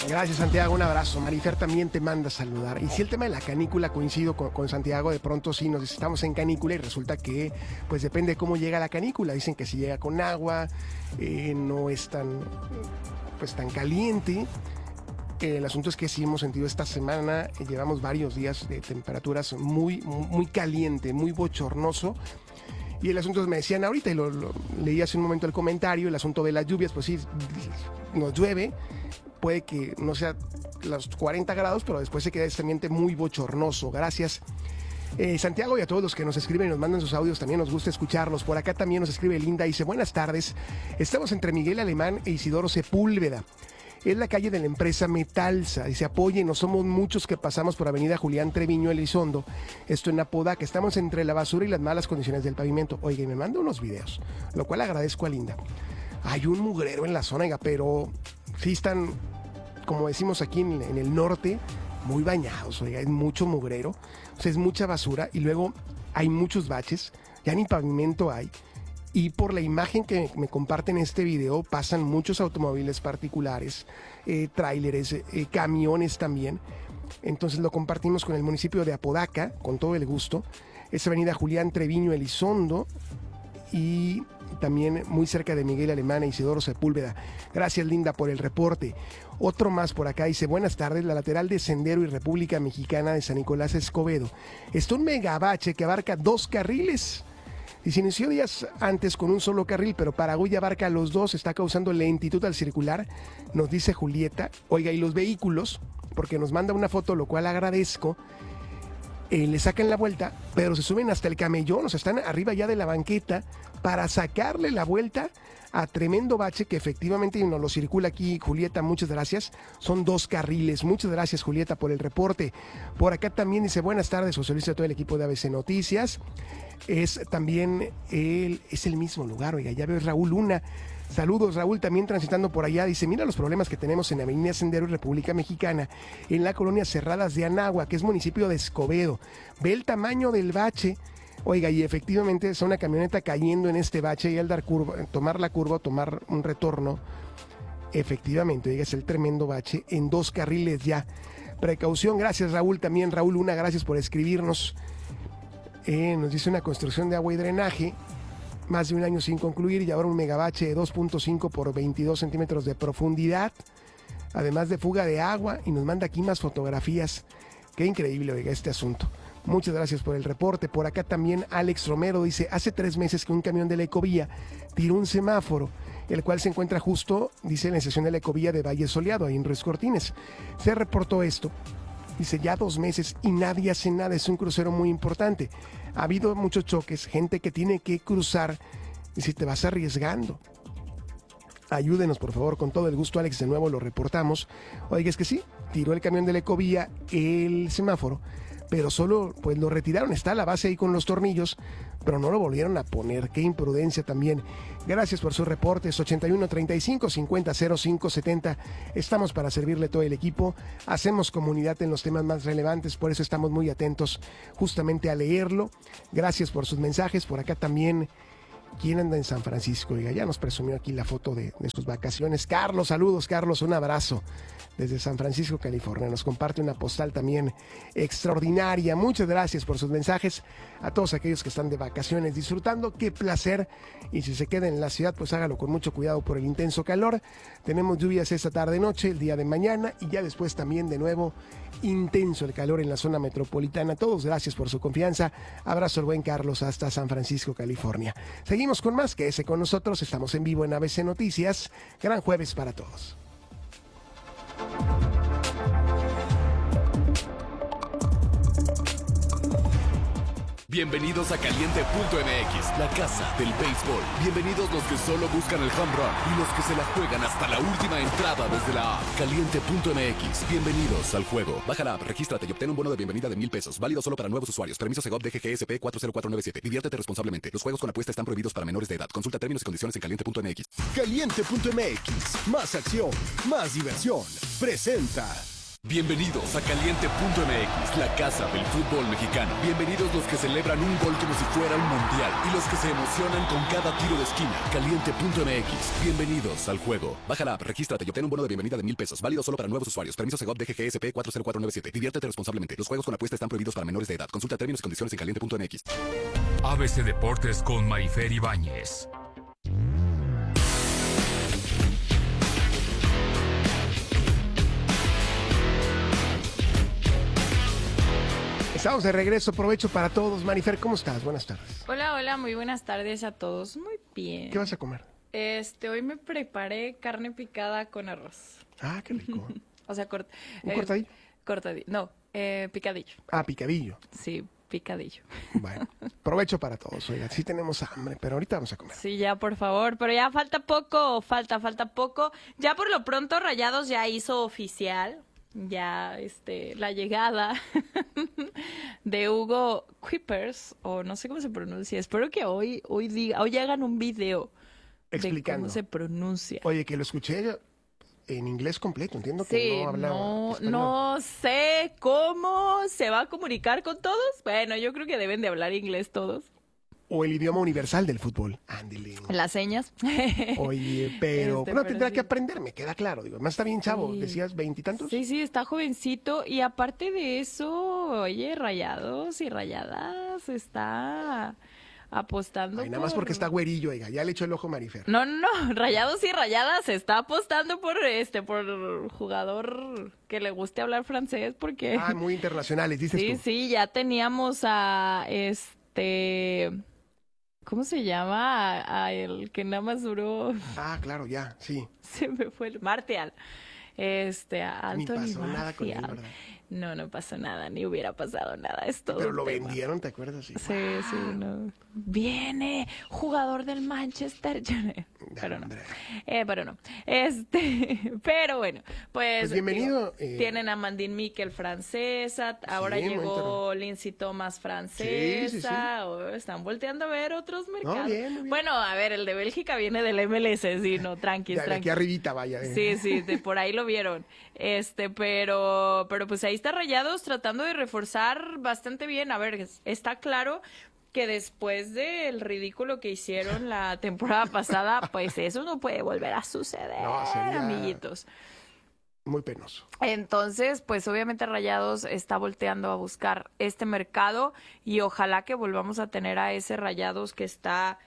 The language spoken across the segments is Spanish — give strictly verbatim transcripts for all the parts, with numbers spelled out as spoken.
Gracias, Santiago, un abrazo. Marifer también te manda a saludar. Y si el tema de la canícula, coincido con, con Santiago, de pronto sí nos dice, estamos en canícula y resulta que pues depende de cómo llega la canícula. Dicen que si llega con agua, eh, no es tan, pues, tan caliente. El asunto es que sí hemos sentido esta semana, eh, llevamos varios días de temperaturas muy, muy, muy caliente, muy bochornoso. Y el asunto, me decían ahorita, y lo, lo leí hace un momento el comentario, el asunto de las lluvias, pues sí, nos llueve, puede que no sea los cuarenta grados, pero después se queda este ambiente muy bochornoso. Gracias. Eh, Santiago, y a todos los que nos escriben y nos mandan sus audios, también nos gusta escucharlos. Por acá también nos escribe Linda, dice, buenas tardes, estamos entre Miguel Alemán e Isidoro Sepúlveda. Es la calle de la empresa Metalsa. Dice, apóyenos, somos muchos que pasamos por Avenida Julián Treviño Elizondo. Esto en Apodaca. Estamos entre la basura y las malas condiciones del pavimento. Oiga, y me manda unos videos, lo cual agradezco a Linda. Hay un mugrero en la zona, oiga, pero sí están, como decimos aquí en, en el norte, muy bañados, oiga, es mucho mugrero. O sea, es mucha basura y luego hay muchos baches, ya ni pavimento hay. Y por la imagen que me comparten en este video, pasan muchos automóviles particulares, eh, tráileres, eh, camiones también. Entonces lo compartimos con el municipio de Apodaca, con todo el gusto. Es avenida Julián Treviño Elizondo y también muy cerca de Miguel Alemán e Isidoro Sepúlveda. Gracias, Linda, por el reporte. Otro más por acá dice, buenas tardes, la lateral de Sendero y República Mexicana de San Nicolás Escobedo. Está un megabache que abarca dos carriles. Y se inició días antes con un solo carril, pero para hoy abarca los dos, está causando lentitud al circular, nos dice Julieta. Oiga, y los vehículos, porque nos manda una foto, lo cual agradezco, eh, le sacan la vuelta, pero se suben hasta el camellón, o sea, están arriba ya de la banqueta para sacarle la vuelta a tremendo bache que efectivamente nos lo circula aquí Julieta, muchas gracias. Son dos carriles, muchas gracias, Julieta, por el reporte. Por acá también dice, buenas tardes, José Luis, a todo el equipo de A B C Noticias. Es también el, es el mismo lugar, oiga, ya veo, Raúl Luna. Saludos, Raúl, también transitando por allá. Dice, mira los problemas que tenemos en Avenida Sendero y República Mexicana, en la colonia Cerradas de Anáhuac, que es municipio de Escobedo. Ve el tamaño del bache. Oiga, y efectivamente es una camioneta cayendo en este bache y al dar curva, tomar la curva o tomar un retorno, efectivamente, oiga, es el tremendo bache en dos carriles ya. Precaución, gracias, Raúl, también Raúl Luna, gracias por escribirnos. Eh, nos dice una construcción de agua y drenaje, más de un año sin concluir y ahora un megabache de dos punto cinco por veintidós centímetros de profundidad, además de fuga de agua, y nos manda aquí más fotografías. Qué increíble, oiga, este asunto. Muchas gracias por el reporte. Por acá también Alex Romero dice, hace tres meses que un camión de la Ecovía tiró un semáforo, el cual se encuentra justo, dice, en la estación de la Ecovía de Valle Soleado, ahí en Ruiz Cortines. Se reportó esto. Dice, ya dos meses y nadie hace nada, es un crucero muy importante. Ha habido muchos choques, gente que tiene que cruzar y si te vas arriesgando. Ayúdenos, por favor, con todo el gusto, Alex, de nuevo lo reportamos. Oiga, es que sí, tiró el camión de la Ecovía el semáforo, pero solo pues lo retiraron, está la base ahí con los tornillos, pero no lo volvieron a poner. Qué imprudencia también. Gracias por sus reportes. Ochenta y uno, treinta y cinco, cincuenta, cero cinco, setenta. Estamos para servirle todo el equipo. Hacemos comunidad en los temas más relevantes, por eso estamos muy atentos justamente a leerlo. Gracias por sus mensajes. Por acá también, ¿quién anda en San Francisco? Oiga, ya nos presumió aquí la foto de, de sus vacaciones. Carlos, saludos, Carlos, un abrazo desde San Francisco, California. Nos comparte una postal también extraordinaria. Muchas gracias por sus mensajes. A todos aquellos que están de vacaciones disfrutando, qué placer. Y si se queda en la ciudad, pues hágalo con mucho cuidado por el intenso calor. Tenemos lluvias esta tarde-noche, el día de mañana, y ya después también de nuevo intenso el calor en la zona metropolitana. Todos gracias por su confianza. Abrazo al buen Carlos hasta San Francisco, California. Seguimos con más, quédese con nosotros. Estamos en vivo en A B C Noticias. Gran jueves para todos. Bienvenidos a Caliente punto M X, la casa del béisbol. Bienvenidos los que solo buscan el home run y los que se la juegan hasta la última entrada desde la app. Caliente punto M X, bienvenidos al juego. Baja la app, regístrate y obtén un bono de bienvenida de mil pesos. Válido solo para nuevos usuarios. Permiso Segov D G G S P cuatro cero cuatro nueve siete. Diviértete responsablemente. Los juegos con apuesta están prohibidos para menores de edad. Consulta términos y condiciones en Caliente punto M X. Caliente punto M X, más acción, más diversión. Presenta. Bienvenidos a Caliente punto M X, la casa del fútbol mexicano. Bienvenidos los que celebran un gol como si fuera un mundial y los que se emocionan con cada tiro de esquina. Caliente punto M X, bienvenidos al juego. Baja la app, regístrate y obtén un bono de bienvenida de mil pesos, válido solo para nuevos usuarios. Permiso Segov D G G S P cuatro cero cuatro nueve siete. Diviértete responsablemente. Los juegos con apuesta están prohibidos para menores de edad. Consulta términos y condiciones en caliente punto M X. A B C Deportes con Marifer Ibáñez. Estamos de regreso, provecho para todos. Marifer, ¿cómo estás? Buenas tardes. Hola, hola, muy buenas tardes a todos. Muy bien. ¿Qué vas a comer? Este, hoy me preparé carne picada con arroz. Ah, qué rico. O sea, cort ¿Un eh, cortadillo? Cortadillo. No, eh, picadillo. Ah, picadillo. Sí, picadillo. Bueno, provecho para todos. Oiga, sí tenemos hambre, pero ahorita vamos a comer. Sí, ya, por favor. Pero ya falta poco, falta, falta poco. Ya por lo pronto Rayados ya hizo oficial ya este la llegada de Hugo Kuipers, o no sé cómo se pronuncia. Espero que hoy hoy diga, hoy hagan un video explicando de cómo se pronuncia. Oye, que lo escuché en inglés completo, entiendo que Sí, no habla no, español. no sé cómo se va a comunicar con todos. Bueno, yo creo que deben de hablar inglés todos. O el idioma universal del fútbol. Ándale. Las señas. Oye, pero Este, bueno, pero tendrá sí. que aprender, me queda claro. Digo, además está bien chavo, Sí. decías veintitantos. Sí, sí, está jovencito. Y aparte de eso, oye, Rayados y Rayadas está apostando Ay, nada más por- porque está güerillo, oiga, ya le echó el ojo Marifer. No, no, no, Rayados y Rayadas está apostando por este, por jugador que le guste hablar francés, porque Ah, muy internacionales, dices sí, tú. sí, ya teníamos a este, ¿cómo se llama? A, a el que nada más duró, Ah, claro, ya, sí. se me fue el Martial. Este, a Ni Anthony pasó nada con él, Martial. ¿verdad? No, no pasó nada, ni hubiera pasado nada, es todo Pero un lo tema. vendieron, ¿te acuerdas? Sí. Sí, sí, no. Viene, jugador del Manchester. Pero no. Hombre. Eh, pero no. Este, pero bueno, pues. Pues bienvenido, digo, eh, tienen a Mandine Mikel francesa, ahora Sí, muy llegó Lindsay Thomas francesa. Sí, sí, sí. oh, están volteando a ver otros mercados. bien, muy bien. Bueno, a ver, el de Bélgica viene del M L S, sí, no, tranqui, Ya, de tranqui. aquí arribita, vaya. eh. Sí, sí, de por ahí lo vieron. Este, pero, pero pues ahí está Rayados tratando de reforzar bastante bien. A ver, es- está claro que después del ridículo que hicieron la temporada pasada, pues eso no puede volver a suceder, No, sería- amiguitos. Muy penoso. Entonces, pues obviamente Rayados está volteando a buscar este mercado y ojalá que volvamos a tener a ese Rayados que está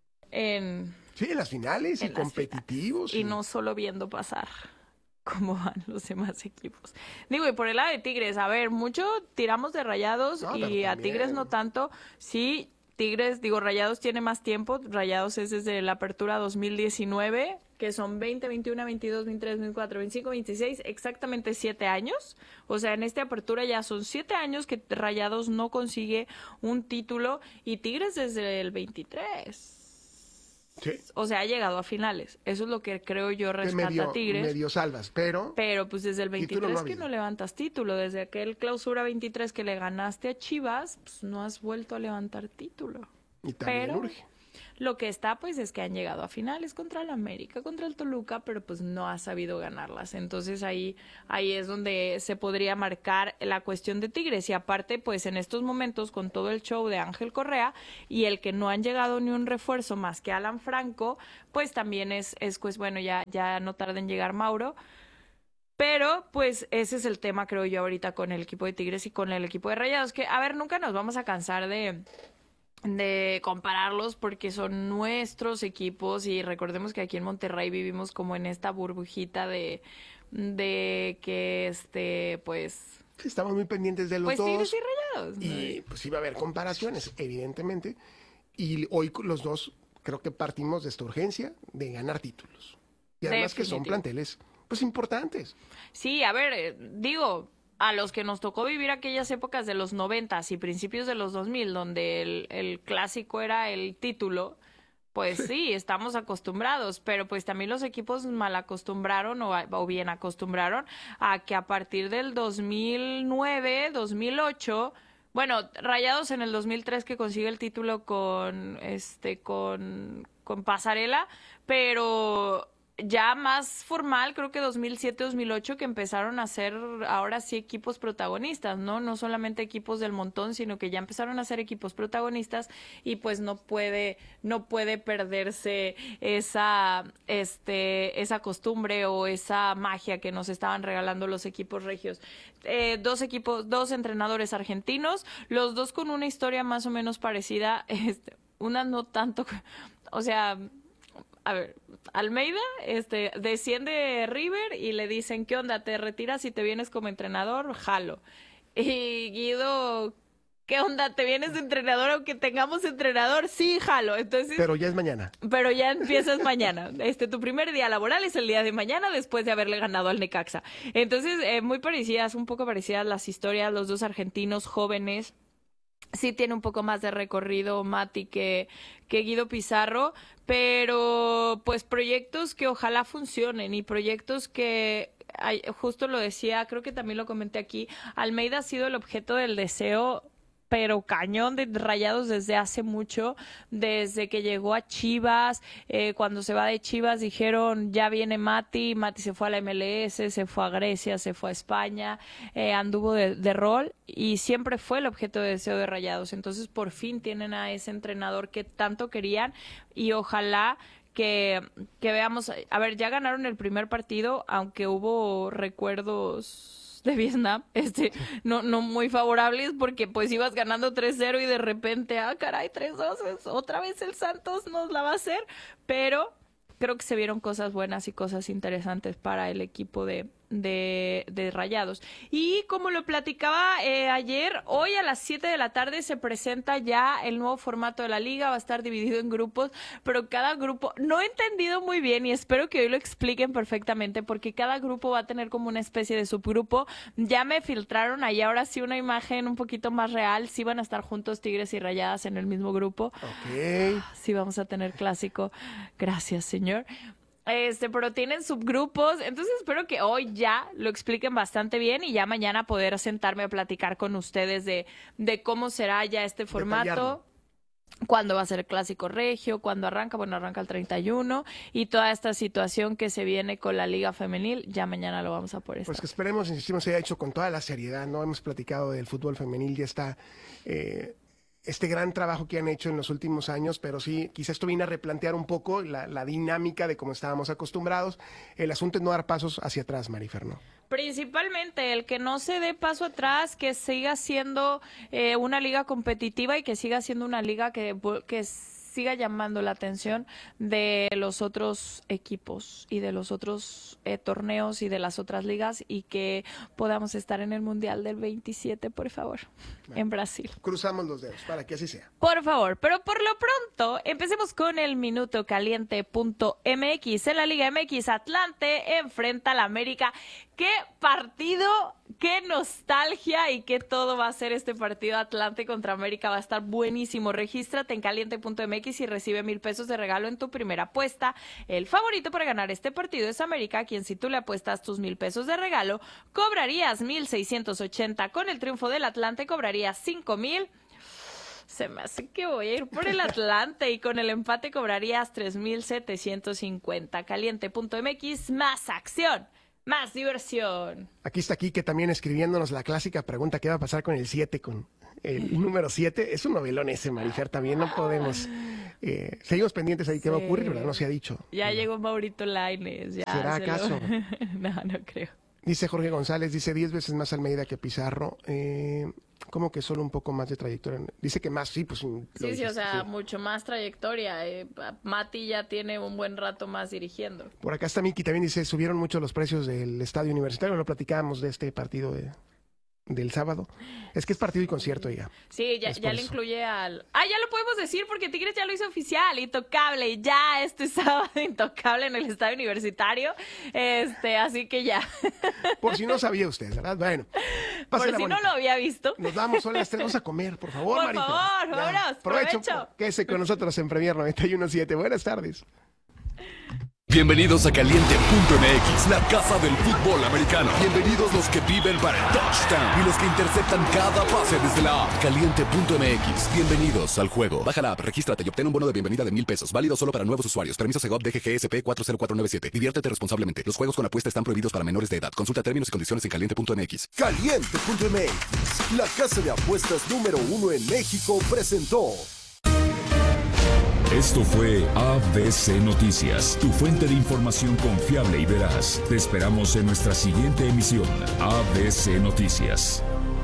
en Sí, en las finales y en las competitivos. y no solo viendo pasar cómo van los demás equipos. Digo, y por el lado de Tigres, a ver, mucho tiramos de Rayados No, pero y a también. Tigres no tanto. Sí, Tigres, digo, Rayados tiene más tiempo. Rayados es desde la apertura dos mil diecinueve, que son veinte, veintiuno, veintidós, veintitrés, veinticuatro, veinticinco, veintiséis, exactamente siete años. O sea, en esta apertura ya son siete años que Rayados no consigue un título y Tigres desde el veintitrés. Sí. O sea, ha llegado a finales. Eso es lo que creo yo Que rescata medio, a Tigres. medio salvas, pero Pero pues desde el Título veintitrés no ha que habido. no levantas título. Desde aquel clausura veintitrés que le ganaste a Chivas, pues no has vuelto a levantar título. y también pero- urge. Lo que está pues es que han llegado a finales contra el América, contra el Toluca, pero pues no ha sabido ganarlas. Entonces ahí, ahí es donde se podría marcar la cuestión de Tigres. Y aparte, pues en estos momentos, con todo el show de Ángel Correa y el que no han llegado ni un refuerzo más que Alan Franco, pues también es, es pues bueno, ya, ya no tarda en llegar Mauro. Pero, pues, ese es el tema, creo yo, ahorita con el equipo de Tigres y con el equipo de Rayados, que, a ver, nunca nos vamos a cansar de, de compararlos porque son nuestros equipos y recordemos que aquí en Monterrey vivimos como en esta burbujita de, de que, este, pues, Sí, estamos muy pendientes de los pues dos. Tigres y Rayados, ¿no? Y pues iba a haber comparaciones, evidentemente. Y hoy los dos creo que partimos de esta urgencia de ganar títulos. Y además que son Definitivo. planteles pues importantes. Sí, a ver, eh, digo, a los que nos tocó vivir aquellas épocas de los noventas y principios de los dos mil, donde el, el clásico era el título, pues sí, estamos acostumbrados, pero pues también los equipos mal acostumbraron o, a- o bien acostumbraron a que a partir del dos mil nueve, dos mil ocho, bueno, Rayados en el dos mil tres que consigue el título con este con con Pasarela, pero ya más formal, creo que dos mil siete, dos mil ocho, que empezaron a ser ahora sí equipos protagonistas, ¿no? No solamente equipos del montón, sino que ya empezaron a ser equipos protagonistas y pues no puede, no puede perderse esa, este, esa costumbre o esa magia que nos estaban regalando los equipos regios. Eh, dos equipos, dos entrenadores argentinos, los dos con una historia más o menos parecida, este, una no tanto, o sea... A ver, Almeida este, desciende River y le dicen, ¿qué onda? ¿Te retiras y te vienes como entrenador? Jalo. Y Guido, ¿qué onda? ¿Te vienes de entrenador aunque tengamos entrenador? Sí, jalo. Entonces, pero ya es mañana. Pero ya empiezas mañana. Este, tu primer día laboral es el día de mañana después de haberle ganado al Necaxa. Entonces, eh, muy parecidas, un poco parecidas las historias, los dos argentinos jóvenes. Sí tiene un poco más de recorrido Mati que, que Guido Pizarro, pero pues proyectos que ojalá funcionen y proyectos que, justo lo decía, creo que también lo comenté aquí, Almeida ha sido el objeto del deseo pero cañón de Rayados desde hace mucho, desde que llegó a Chivas, eh, cuando se va de Chivas dijeron, ya viene Mati, Mati se fue a la M L S, se fue a Grecia, se fue a España, eh, anduvo de, de rol y siempre fue el objeto de deseo de Rayados. Entonces por fin tienen a ese entrenador que tanto querían y ojalá que, que veamos, a ver, ya ganaron el primer partido, aunque hubo recuerdos de Vietnam, este, no, no muy favorables porque pues ibas ganando tres cero y de repente, ah caray, tres dos, otra vez el Santos nos la va a hacer, pero creo que se vieron cosas buenas y cosas interesantes para el equipo de, de, de Rayados. Y como lo platicaba eh, ayer, hoy a las siete de la tarde se presenta ya el nuevo formato de la liga, va a estar dividido en grupos, pero cada grupo, no he entendido muy bien y espero que hoy lo expliquen perfectamente porque cada grupo va a tener como una especie de subgrupo. Ya me filtraron ahí ahora sí una imagen un poquito más real, sí van a estar juntos Tigres y Rayadas en el mismo grupo. Ok. Sí vamos a tener clásico, gracias señor. Este, pero tienen subgrupos, entonces espero que hoy ya lo expliquen bastante bien y ya mañana poder sentarme a platicar con ustedes de, de cómo será ya este formato. Detallarlo. Cuándo va a ser el clásico regio, cuándo arranca, bueno, arranca el treinta y uno y toda esta situación que se viene con la liga femenil, ya mañana lo vamos a poder estar. Pues que esperemos, insistimos, se haya hecho con toda la seriedad, ¿no? Hemos platicado del fútbol femenil, ya está eh, este gran trabajo que han hecho en los últimos años, pero sí, quizás esto viene a replantear un poco la, la dinámica de cómo estábamos acostumbrados. El asunto es no dar pasos hacia atrás, Marifer, ¿no? Principalmente el que no se dé paso atrás, que siga siendo eh, una liga competitiva y que siga siendo una liga que, que siga llamando la atención de los otros equipos y de los otros eh, torneos y de las otras ligas y que podamos estar en el Mundial del veintisiete, por favor, bueno, en Brasil. Cruzamos los dedos para que así sea. Por favor, pero por lo pronto empecemos con el minuto caliente punto m x. En la Liga M X, Atlante enfrenta al América. ¡Qué partido! ¡Qué nostalgia! Y qué todo va a ser este partido Atlante contra América. Va a estar buenísimo. Regístrate en caliente punto m x y recibe mil pesos de regalo en tu primera apuesta. El favorito para ganar este partido es América, a quien si tú le apuestas tus mil pesos de regalo, cobrarías mil seiscientos ochenta. Con el triunfo del Atlante cobrarías cinco mil. Se me hace que voy a ir por el Atlante y con el empate cobrarías tres mil setecientos cincuenta. caliente punto m x, más acción, más diversión. Aquí está Quique también escribiéndonos la clásica pregunta, ¿qué va a pasar con el siete, con el número siete? Es un novelón ese, Marifer, también no podemos... Eh, seguimos pendientes ahí, ¿qué sí. va a ocurrir? ¿Verdad? No se ha dicho. Ya no. llegó Maurito Lainez. Ya ¿Será acaso? Lo... no, no creo. Dice Jorge González, dice diez veces más Almeida que Pizarro. Eh, ¿Cómo que solo un poco más de trayectoria? Dice que más, sí, pues... Sí, sí, dices, o sea, sí. mucho más trayectoria. Eh, Mati ya tiene un buen rato más dirigiendo. Por acá está Miki, también dice, subieron mucho los precios del estadio universitario. Lo platicábamos de este partido de... del sábado. Es que es partido y concierto ya. Sí, ya, ya le incluye al... Ah, ya lo podemos decir porque Tigres ya lo hizo oficial. Intocable, ya este sábado Intocable en el estadio universitario. Este, así que ya. Por si no sabía usted, ¿verdad? Bueno. Por si bonita. no lo había visto. Nos vamos, son las tres, vamos a comer, por favor, Por Marita. favor, vámonos, provecho. provecho. Quédese con nosotros en Premier noventa y uno punto siete. Buenas tardes. Bienvenidos a Caliente punto M X, la casa del fútbol americano. Bienvenidos los que viven para el touchdown y los que interceptan cada pase desde la app. Caliente punto M X, bienvenidos al juego. Baja la app, regístrate y obtén un bono de bienvenida de mil pesos. Válido solo para nuevos usuarios. Permiso Segov D G G S P cuatro cero cuatro nueve siete. Diviértete responsablemente. Los juegos con apuesta están prohibidos para menores de edad. Consulta términos y condiciones en Caliente punto M X. Caliente punto M X, la casa de apuestas número uno en México, presentó. Esto fue A B C Noticias, tu fuente de información confiable y veraz. Te esperamos en nuestra siguiente emisión. A B C Noticias.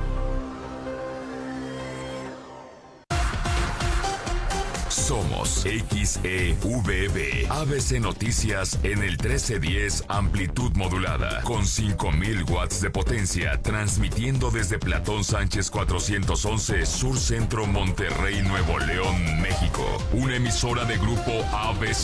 Somos X E V B, A B C Noticias en el trece diez amplitud modulada, con cinco mil watts de potencia, transmitiendo desde Platón Sánchez cuatrocientos once, Sur Centro, Monterrey, Nuevo León, México. Una emisora de grupo A B C.